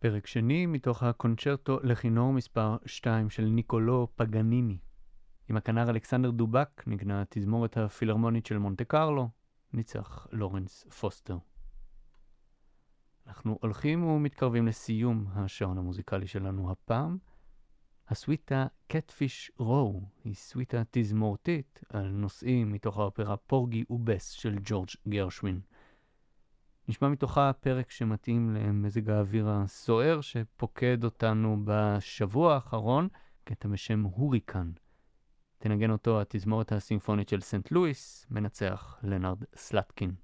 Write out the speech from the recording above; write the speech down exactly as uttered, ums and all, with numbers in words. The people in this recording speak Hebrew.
פרק שני מתוך הקונצ'רטו לכינור מספר שתיים של ניקולו פגניני. עם הכנר אלכסנדר דובק נגנה התזמורת הפילהרמונית של מונטה קרלו, ניצח לורנס פוסטר. אנחנו הולכים ומתקרבים לסיום השעון המוזיקלי שלנו הפעם. הסוויטה קטפיש רו היא סוויטה תזמורתית על נושאים מתוך האופרה פורגי ובס של ג'ורג' גרשווין. נשמע מתוכה פרק שמתאים למזג האוויר הסוער שפוקד אותנו בשבוע האחרון, קטע בשם הוריקן. תנגן אותו התזמורת הסימפונית של סנט לואיס, מנצח לנארד סלטקין.